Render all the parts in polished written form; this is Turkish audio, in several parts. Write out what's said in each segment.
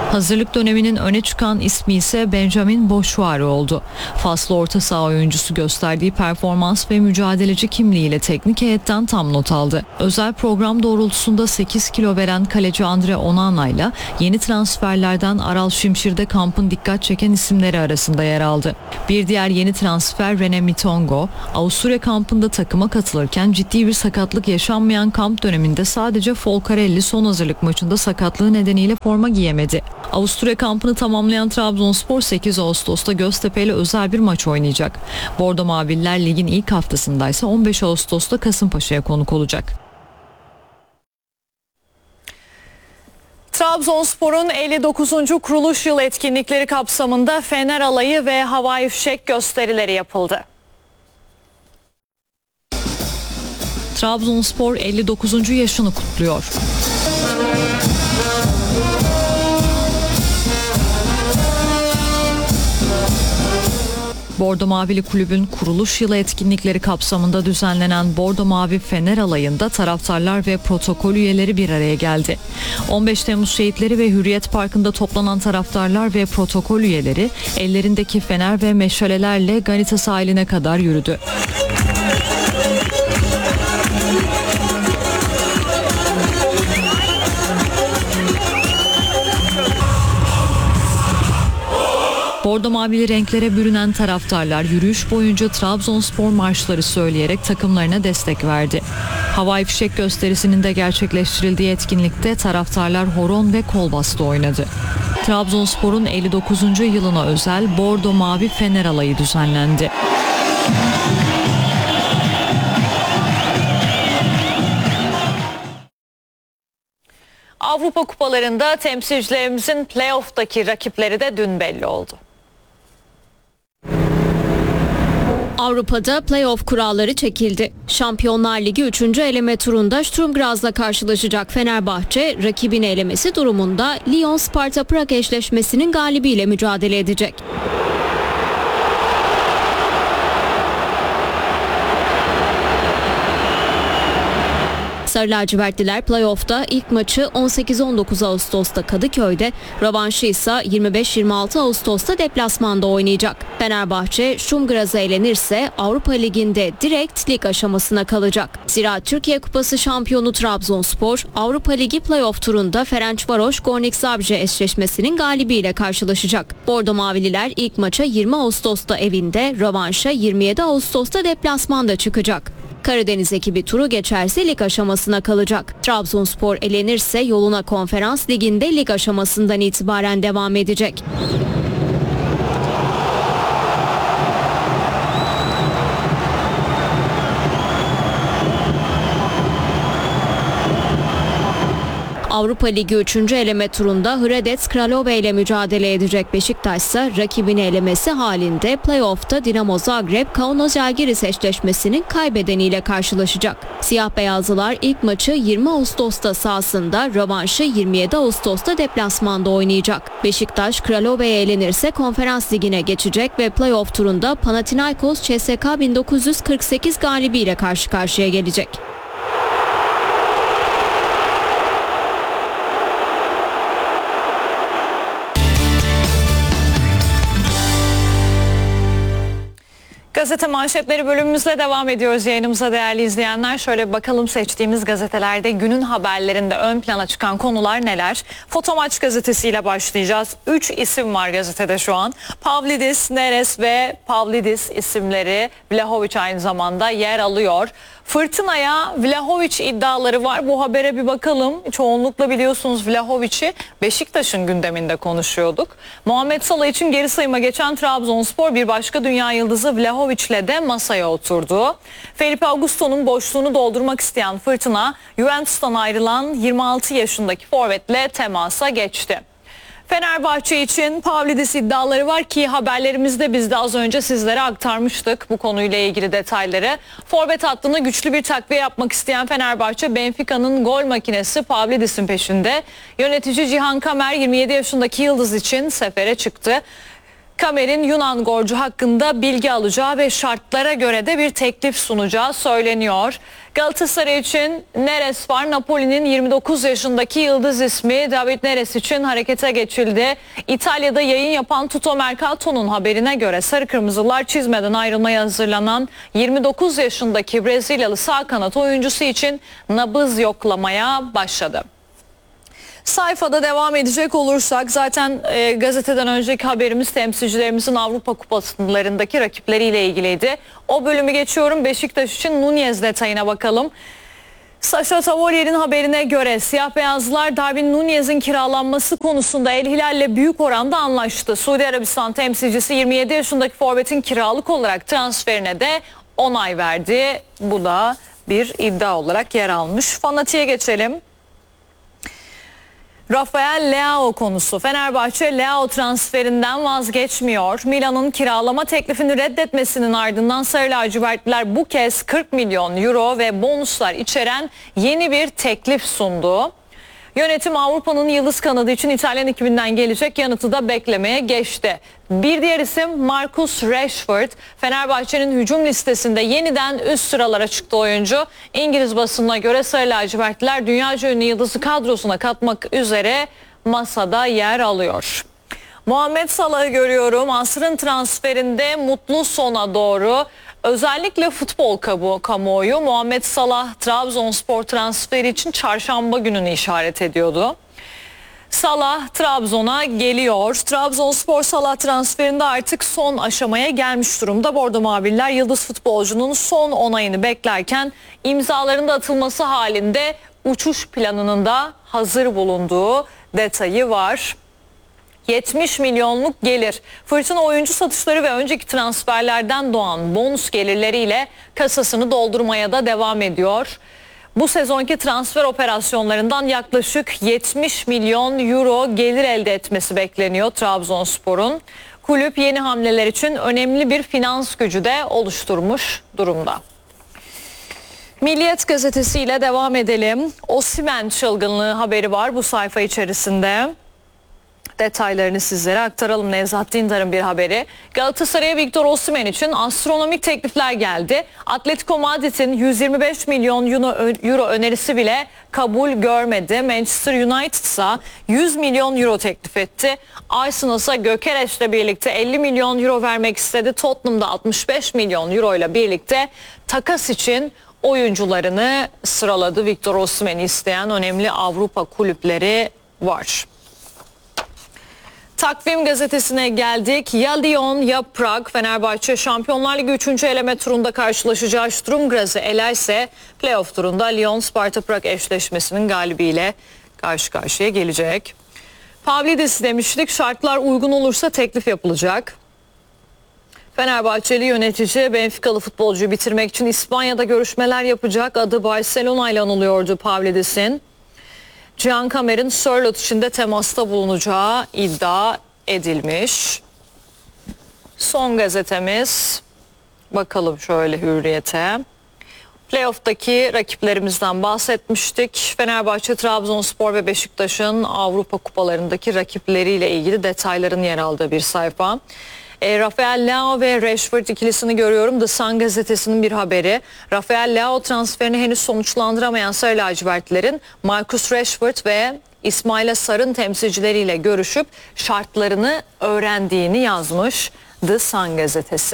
Hazırlık döneminin öne çıkan ismi ise Benjamin Boşuari oldu. Faslı orta saha oyuncusu gösterdiği performans ve mücadeleci kimliğiyle teknik heyetten tam not aldı. Özel program doğrultusunda 8 kilo veren kaleci Andre Onana ile yeni transferlerden Aral Şimşir de kampın dikkat çeken isimleri arasında yer aldı. Bir diğer yeni transfer Rene Mitongo, Avusturya kampında takıma katılırken ciddi bir sakatlık yaşanmayan kamp döneminde sadece Folcarelli son hazırlık maçında sakatlığı nedeniyle forma giyemedi. Avusturya kampını tamamlayan Trabzonspor 8 Ağustos'ta Göztepe ile özel bir maç oynayacak. Bordo Mavililer ligin ilk haftasındaysa 15 Ağustos'ta Kasımpaşa'ya konuk olacak. Trabzonspor'un 59. kuruluş yıl etkinlikleri kapsamında Fener Alayı ve havai fişek gösterileri yapıldı. Trabzonspor 59. yaşını kutluyor. Bordo Mavili Kulübün kuruluş yılı etkinlikleri kapsamında düzenlenen Bordo Mavi Fener Alayı'nda taraftarlar ve protokol üyeleri bir araya geldi. 15 Temmuz Şehitleri ve Hürriyet Parkı'nda toplanan taraftarlar ve protokol üyeleri ellerindeki fener ve meşalelerle Ganita sahiline kadar yürüdü. Bordo mavili renklere bürünen taraftarlar yürüyüş boyunca Trabzonspor marşları söyleyerek takımlarına destek verdi. Havai fişek gösterisinin de gerçekleştirildiği etkinlikte taraftarlar horon ve kol bastı oynadı. Trabzonspor'un 59. yılına özel Bordo Mavi Fener Alayı düzenlendi. Avrupa kupalarında temsilcilerimizin playoff'taki rakipleri de dün belli oldu. Avrupa'da playoff kuralları çekildi. Şampiyonlar Ligi 3. eleme turunda Sturm Graz'la karşılaşacak Fenerbahçe, rakibini elemesi durumunda Lyon-Sparta Prag eşleşmesinin galibiyle mücadele edecek. Sarı lacivertliler playoff'ta ilk maçı 18-19 Ağustos'ta Kadıköy'de, rövanşı ise 25-26 Ağustos'ta deplasmanda oynayacak. Fenerbahçe Sturm Graz'a elenirse Avrupa Ligi'nde direkt lig aşamasına kalacak. Zira Türkiye Kupası şampiyonu Trabzonspor, Avrupa Ligi playoff turunda Ferencvaros Gornik Zabrze eşleşmesinin galibiyle karşılaşacak. Bordo Mavililer ilk maça 20 Ağustos'ta evinde, rövanşa 27 Ağustos'ta deplasmanda çıkacak. Karadeniz ekibi turu geçerse lig aşamasına kalacak. Trabzonspor elenirse yoluna Konferans Ligi'nde lig aşamasından itibaren devam edecek. Avrupa Ligi 3. eleme turunda Hradec Kralove ile mücadele edecek. Beşiktaş ise rakibini elemesi halinde playoff'ta Dinamo Zagreb Kaunas Žalgiris eşleşmesinin kaybedeniyle karşılaşacak. Siyah beyazlılar ilk maçı 20 Ağustos'ta sahasında, rövanşı 27 Ağustos'ta deplasmanda oynayacak. Beşiktaş Kralove'ye elenirse Konferans Ligi'ne geçecek ve playoff turunda Panathinaikos CSKA 1948 galibiyle karşı karşıya gelecek. Gazete manşetleri bölümümüzle devam ediyoruz yayınımıza değerli izleyenler. Şöyle bakalım seçtiğimiz gazetelerde günün haberlerinde ön plana çıkan konular neler? Fotomaç gazetesiyle başlayacağız. 3 isim var gazetede şu an. Pavlidis, Neres ve Pavlidis isimleri, Vlahovic aynı zamanda yer alıyor. Fırtınaya Vlahovic iddiaları var. Bu habere bir bakalım. Çoğunlukla biliyorsunuz Vlahovic'i Beşiktaş'ın gündeminde konuşuyorduk. Muhammed Salah için geri sayıma geçen Trabzonspor bir başka dünya yıldızı Vlahovic'le de masaya oturdu. Felipe Augusto'nun boşluğunu doldurmak isteyen Fırtına, Juventus'tan ayrılan 26 yaşındaki forvetle temasa geçti. Fenerbahçe için Pavlidis iddiaları var ki haberlerimizde biz de az önce sizlere aktarmıştık bu konuyla ilgili detayları. Forvet hattına güçlü bir takviye yapmak isteyen Fenerbahçe, Benfica'nın gol makinesi Pavlidis'in peşinde. Yönetici Cihan Kamer 27 yaşındaki yıldız için sefere çıktı. Kamer'in Yunan golcü hakkında bilgi alacağı ve şartlara göre de bir teklif sunacağı söyleniyor. Galatasaray için Neres var. Napoli'nin 29 yaşındaki yıldız ismi David Neres için harekete geçildi. İtalya'da yayın yapan Tutto Mercato'nun haberine göre sarı kırmızılar çizmeden ayrılmaya hazırlanan 29 yaşındaki Brezilyalı sağ kanat oyuncusu için nabız yoklamaya başladı. Sayfada devam edecek olursak zaten gazeteden önceki haberimiz temsilcilerimizin Avrupa Kupalarındaki rakipleriyle ilgiliydi. O bölümü geçiyorum. Beşiktaş için Nunez detayına bakalım. Sacha Tavorier'in haberine göre siyah beyazlılar Darwin Nunez'in kiralanması konusunda El Hilal'le büyük oranda anlaştı. Suudi Arabistan temsilcisi 27 yaşındaki forvetin kiralık olarak transferine de onay verdi. Bu da bir iddia olarak yer almış. Fanatik'e geçelim. Rafael Leao konusu. Fenerbahçe Leao transferinden vazgeçmiyor. Milan'ın kiralama teklifini reddetmesinin ardından Sarı Lacivertliler bu kez 40 milyon euro ve bonuslar içeren yeni bir teklif sundu. Yönetim Avrupa'nın yıldız kanadı için İtalyan ekibinden gelecek yanıtı da beklemeye geçti. Bir diğer isim Marcus Rashford. Fenerbahçe'nin hücum listesinde yeniden üst sıralara çıktı oyuncu. İngiliz basınına göre Sarı Lacivertliler dünyaca ünlü yıldızı kadrosuna katmak üzere masada yer alıyor. Muhammed Salah'ı görüyorum. Asrın transferinde mutlu sona doğru. Özellikle futbol kamuoyu Muhammed Salah Trabzonspor transferi için çarşamba gününü işaret ediyordu. Salah Trabzon'a geliyor. Trabzonspor Salah transferinde artık son aşamaya gelmiş durumda. Bordo Mavililer yıldız futbolcunun son onayını beklerken imzaların da atılması halinde uçuş planının da hazır bulunduğu detayı var. 70 milyonluk gelir. Fırtına oyuncu satışları ve önceki transferlerden doğan bonus gelirleriyle kasasını doldurmaya da devam ediyor. Bu sezonki transfer operasyonlarından yaklaşık 70 milyon euro gelir elde etmesi bekleniyor Trabzonspor'un. Kulüp yeni hamleler için önemli bir finans gücü de oluşturmuş durumda. Milliyet gazetesiyle devam edelim. Osimhen çılgınlığı haberi var bu sayfa içerisinde. Detaylarını sizlere aktaralım. Nevzat Dindar'ın bir haberi. Galatasaray'a Victor Osimhen için astronomik teklifler geldi. Atletico Madrid'in 125 milyon euro önerisi bile kabul görmedi. Manchester United ise 100 milyon euro teklif etti. Arsenal ise Gökeres'le birlikte 50 milyon euro vermek istedi. Tottenham'da 65 milyon euro ile birlikte takas için oyuncularını sıraladı. Victor Osimhen'i isteyen önemli Avrupa kulüpleri var. Takvim gazetesine geldik. Ya Lyon ya Prag. Fenerbahçe Şampiyonlar Ligi 3. eleme turunda karşılaşacağı Sturm Graz'ı elerse playoff turunda Lyon-Sparta Prag eşleşmesinin galibiyle karşı karşıya gelecek. Pavlidis demiştik, şartlar uygun olursa teklif yapılacak. Fenerbahçeli yönetici Benficalı futbolcuyu bitirmek için İspanya'da görüşmeler yapacak. Adı Barcelona ile anılıyordu Pavlidis'in. Cihan Kamer'in Sörloth için de temasta bulunacağı iddia edilmiş. Son gazetemiz, bakalım şöyle Hürriyet'e. Playoff'taki rakiplerimizden bahsetmiştik. Fenerbahçe, Trabzonspor ve Beşiktaş'ın Avrupa kupalarındaki rakipleriyle ilgili detayların yer aldığı bir sayfa. Rafael Leao ve Rashford ikilisini görüyorum. The Sun gazetesinin bir haberi. Rafael Leao transferini henüz sonuçlandıramayan Sarı Lacivertlilerin Marcus Rashford ve İsmail Sarı'nın temsilcileriyle görüşüp şartlarını öğrendiğini yazmış The Sun gazetesi.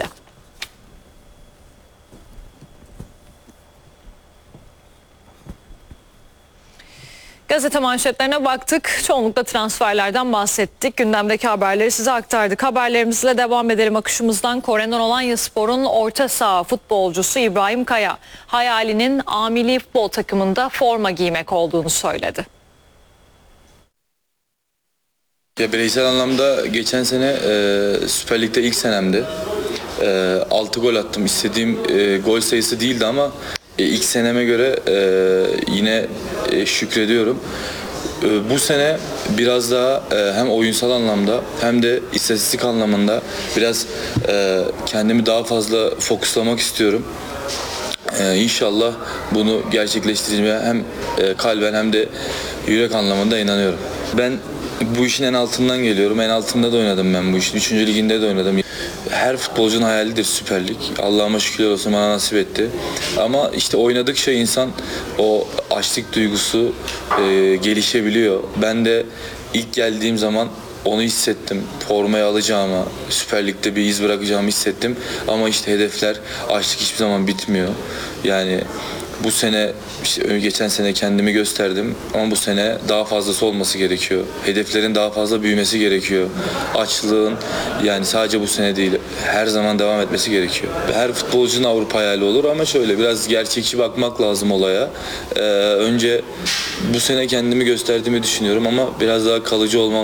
Gazete manşetlerine baktık. Çoğunlukla transferlerden bahsettik. Gündemdeki haberleri size aktardık. Haberlerimizle devam edelim akışımızdan. Kore'den Alanyaspor'un orta saha futbolcusu İbrahim Kaya hayalinin A milli futbol takımında forma giymek olduğunu söyledi. Ya bireysel anlamda geçen sene Süper Lig'de ilk senemdi. 6 gol attım. İstediğim gol sayısı değildi ama ilk seneme göre yine şükrediyorum. Bu sene biraz daha hem oyunsal anlamda hem de istatistik anlamında biraz kendimi daha fazla fokuslamak istiyorum. İnşallah bunu gerçekleştireceğime hem kalben hem de yürek anlamında inanıyorum. Ben Bu işin en altından geliyorum. En altında da oynadım ben bu işin. 3. liginde de oynadım. Her futbolcunun hayalidir Süper Lig. Allah'ıma şükürler olsun bana nasip etti. Ama işte oynadıkça insan o açlık duygusu gelişebiliyor. Ben de ilk geldiğim zaman onu hissettim. Formayı alacağımı, Süper Lig'de bir iz bırakacağımı hissettim. Ama işte hedefler, açlık hiçbir zaman bitmiyor. Yani bu sene, işte geçen sene kendimi gösterdim ama bu sene daha fazlası olması gerekiyor. Hedeflerin daha fazla büyümesi gerekiyor. Açlığın yani sadece bu sene değil, her zaman devam etmesi gerekiyor. Her futbolcunun Avrupa hayali olur ama şöyle biraz gerçekçi bakmak lazım olaya. Önce bu sene kendimi gösterdiğimi düşünüyorum ama biraz daha kalıcı olmam